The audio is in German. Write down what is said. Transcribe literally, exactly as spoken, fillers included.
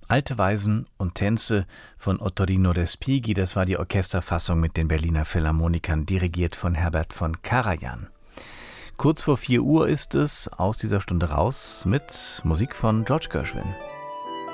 Alte Weisen und Tänze von Ottorino Respighi, das war die Orchesterfassung mit den Berliner Philharmonikern, dirigiert von Herbert von Karajan. Kurz vor vier Uhr ist es, aus dieser Stunde raus mit Musik von George Gershwin.